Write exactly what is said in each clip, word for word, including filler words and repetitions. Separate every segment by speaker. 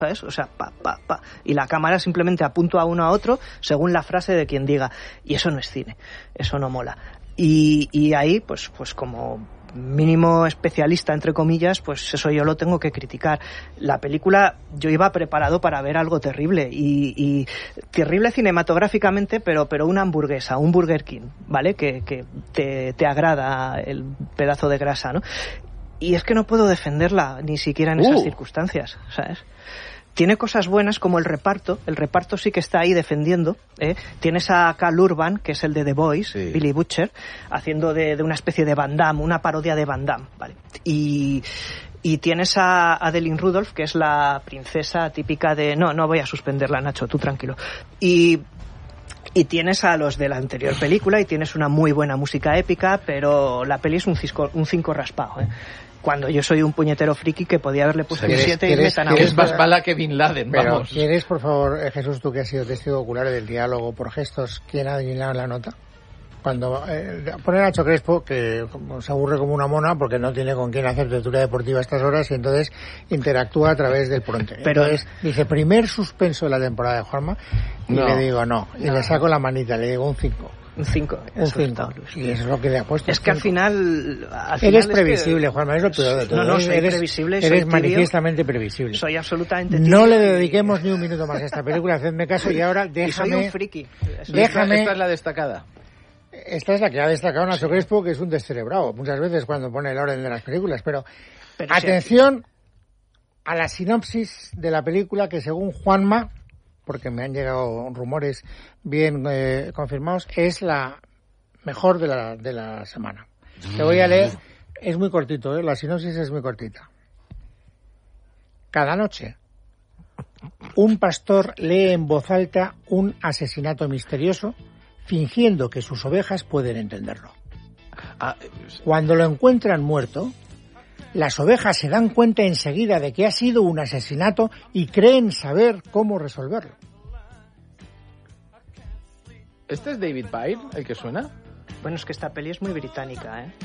Speaker 1: ¿sabes? O sea, pa, pa, pa. Y la cámara simplemente apunta a uno a otro según la frase de quien diga. Y eso no es cine, eso no mola. Y, y ahí, pues, pues como mínimo especialista, entre comillas, pues eso yo lo tengo que criticar. La película, yo iba preparado para ver algo terrible, y, y terrible cinematográficamente, pero, pero una hamburguesa, un Burger King, ¿vale? Que, que te, te agrada el pedazo de grasa, ¿no? Y es que no puedo defenderla, ni siquiera en esas uh. circunstancias, ¿sabes? Tiene cosas buenas como el reparto. El reparto sí que está ahí defendiendo, ¿eh? Tienes a Cal Urban, que es el de The Boys, sí. Billy Butcher, haciendo de, de una especie de Van Damme, una parodia de Van Damme, ¿vale? Y, y tienes a Adeline Rudolph, que es la princesa típica de... No, no voy a suspenderla, Nacho, tú tranquilo. Y... Y tienes a los de la anterior película y tienes una muy buena música épica, pero la peli es un cisco, un cinco raspado, ¿eh? Cuando yo soy un puñetero friki que podía haberle puesto un siete y me tan a
Speaker 2: Es más bala que Bin Laden,
Speaker 3: pero,
Speaker 2: vamos.
Speaker 3: ¿Quieres, por favor, Jesús, tú que has sido testigo ocular del diálogo por gestos, quién ha adivinado la nota? Cuando eh, poner a Nacho Crespo, que se aburre como una mona porque no tiene con quién hacer lectura deportiva a estas horas, y entonces interactúa a través del Pronte. Pero entonces dice, primer suspenso de la temporada de Juanma, y no. le digo no, y no. le saco la manita, le digo un cinco.
Speaker 1: Un cinco.
Speaker 3: Un cinco. Y eso es lo que le ha puesto.
Speaker 1: Es que al final, al final...
Speaker 3: Eres previsible, es que... Juanma, es lo peor de todo.
Speaker 1: No, no, soy
Speaker 3: eres,
Speaker 1: previsible,
Speaker 3: eres
Speaker 1: soy
Speaker 3: manifiestamente previsible.
Speaker 1: Soy absolutamente tibio.
Speaker 3: No le dediquemos ni un minuto más a esta película, hacedme caso, y ahora déjame...
Speaker 1: Y soy un friki.
Speaker 3: Déjame...
Speaker 2: Esta es la destacada.
Speaker 3: Esta es la que ha destacado Nacho sí. Crespo, que es un descerebrado muchas veces cuando pone el orden de las películas, pero, pero atención sí. a la sinopsis de la película, que según Juanma, porque me han llegado rumores bien eh, confirmados, es la mejor de la, de la semana. Te voy a leer, es muy cortito, ¿eh? La sinopsis es muy cortita. Cada noche, un pastor lee en voz alta un asesinato misterioso, fingiendo que sus ovejas pueden entenderlo. Cuando lo encuentran muerto, las ovejas se dan cuenta enseguida de que ha sido un asesinato y creen saber cómo resolverlo.
Speaker 2: ¿Este es David Byrne, el que suena?
Speaker 1: Bueno, es que esta peli es muy británica, ¿eh?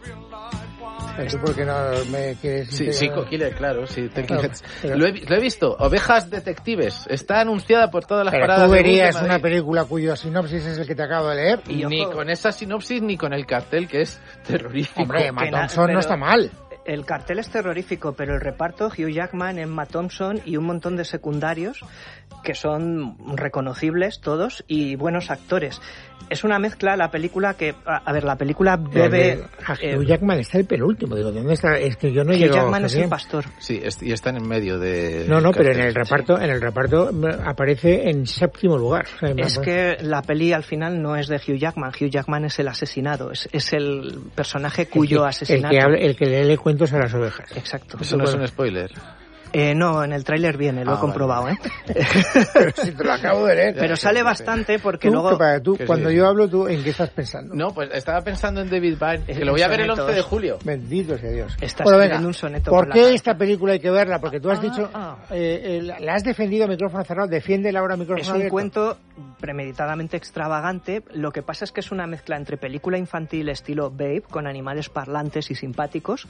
Speaker 3: ¿Tú por qué no me quieres...?
Speaker 2: Sí, sí, Killer, claro, sí.
Speaker 3: Claro, pero...
Speaker 2: lo, he, lo he visto, Ovejas Detectives. Está anunciada por todas las
Speaker 3: pero
Speaker 2: paradas
Speaker 3: tú
Speaker 2: de
Speaker 3: verías
Speaker 2: bus de
Speaker 3: una película cuyo sinopsis es el que te acabo de leer.
Speaker 2: Y ni con esa sinopsis ni con el cartel, que es terrorífico.
Speaker 3: Hombre, Matt Thompson no está mal.
Speaker 1: El cartel es terrorífico, pero el reparto, Hugh Jackman, Emma Thompson y un montón de secundarios que son reconocibles todos y buenos actores. Es una mezcla, la película que... A, a ver, la película bebe...
Speaker 3: A Hugh eh, Jackman está el penúltimo, digo, ¿dónde está? Es que yo no he
Speaker 1: Hugh
Speaker 3: llegado...
Speaker 1: Jackman es el pastor.
Speaker 2: Sí, es, y están en medio de...
Speaker 3: No, no, pero en el reparto, sí. en el reparto aparece en séptimo lugar. O sea,
Speaker 1: es que la peli al final no es de Hugh Jackman, Hugh Jackman es el asesinado, es, es el personaje cuyo
Speaker 3: el que,
Speaker 1: asesinato...
Speaker 3: El que, hable, el que le lee cuentos a las ovejas.
Speaker 1: Exacto.
Speaker 2: Eso no es un spoiler.
Speaker 1: Eh, no, en el tráiler viene, lo ah, he comprobado,
Speaker 2: vale.
Speaker 1: ¿eh?
Speaker 3: Pero si te lo acabo de leer.
Speaker 1: Pero sale bastante porque
Speaker 3: tú,
Speaker 1: luego...
Speaker 3: Para, tú, cuando
Speaker 2: sí.
Speaker 3: yo hablo, ¿tú en qué estás pensando?
Speaker 2: No, pues estaba pensando en David Byrne, que lo voy a ver el once de julio.
Speaker 3: Bendito sea Dios.
Speaker 1: Estás
Speaker 3: bueno, venga,
Speaker 1: un soneto
Speaker 3: ¿por qué
Speaker 1: la...
Speaker 3: esta película hay que verla? Porque tú has
Speaker 1: ah,
Speaker 3: dicho,
Speaker 1: ah.
Speaker 3: Eh, eh, la has defendido a micrófono cerrado, defiéndela ahora a micrófono
Speaker 1: abierto. Es un
Speaker 3: abierto.
Speaker 1: cuento premeditadamente extravagante. Lo que pasa es que es una mezcla entre película infantil estilo Babe, con animales parlantes y simpáticos,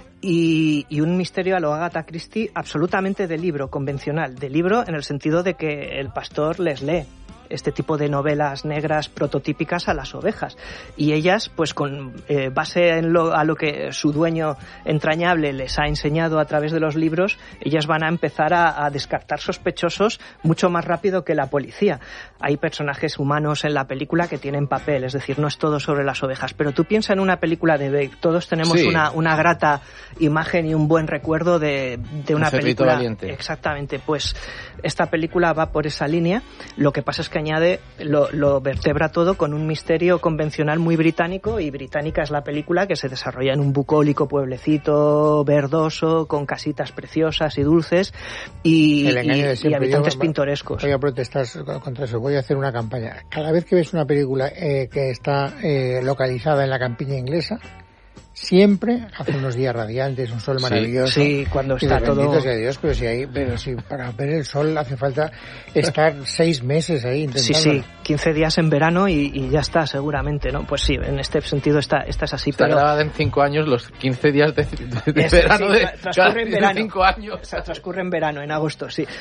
Speaker 1: y, y un misterio a lo Agatha Christie absolutamente de libro, convencional. De libro en el sentido de que el pastor les lee este tipo de novelas negras prototípicas a las ovejas. Y ellas, pues con eh, base en lo, a lo que su dueño entrañable les ha enseñado a través de los libros, ellas van a empezar a, a descartar sospechosos mucho más rápido que la policía. Hay personajes humanos en la película que tienen papel, es decir, no es todo sobre las ovejas. Pero tú piensa en una película de Babe, todos tenemos
Speaker 2: sí.
Speaker 1: una, una grata imagen y un buen recuerdo de, de una
Speaker 2: un
Speaker 1: película.
Speaker 2: Valiente.
Speaker 1: Exactamente, pues esta película va por esa línea. Lo que pasa es que añade, lo, lo vertebra todo con un misterio convencional muy británico, y británica es la película, que se desarrolla en un bucólico pueblecito verdoso con casitas preciosas y dulces y, y, y habitantes
Speaker 3: yo,
Speaker 1: pintorescos.
Speaker 3: Voy a protestar contra eso, voy a hacer una campaña. Cada vez que ves una película eh, que está eh, localizada en la campiña inglesa, siempre hace unos días radiantes, un sol maravilloso.
Speaker 1: Sí, sí, cuando está
Speaker 3: y
Speaker 1: todo...
Speaker 3: Sea Dios, pero si hay, pero si para ver el sol hace falta estar seis meses ahí intentando.
Speaker 1: Sí, sí, quince días en verano y, y ya está, seguramente, ¿no? Pues sí, en este sentido está, esta es así,
Speaker 2: está
Speaker 1: pero...
Speaker 2: grabada en cinco años los quince días de, de, de
Speaker 1: es,
Speaker 2: verano
Speaker 1: sí,
Speaker 2: de,
Speaker 1: transcurre en verano.
Speaker 2: de cinco años.
Speaker 1: O sea, transcurre en verano, en agosto, sí.